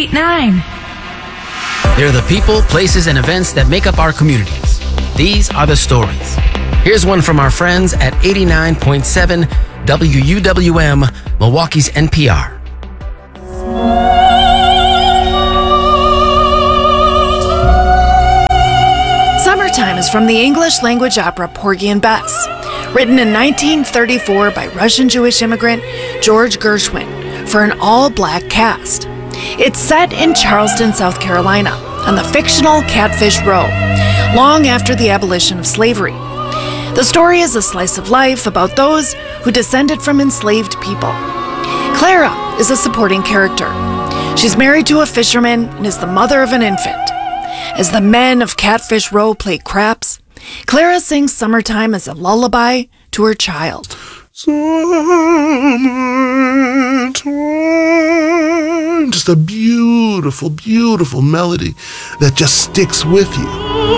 89. They're the people, places, and events that make up our communities. These are the stories. Here's one from our friends at 89.7 WUWM, Milwaukee's NPR. Summertime is from the English language opera Porgy and Bess, written in 1934 by Russian-Jewish immigrant George Gershwin for an all-black cast. It's set in Charleston, South Carolina, on the fictional Catfish Row, long after the abolition of slavery. The story is a slice of life about those who descended from enslaved people. Clara is a supporting character. She's married to a fisherman and is the mother of an infant. As the men of Catfish Row play craps, Clara sings Summertime as a lullaby to her child. Summertime, just a beautiful, beautiful melody that just sticks with you.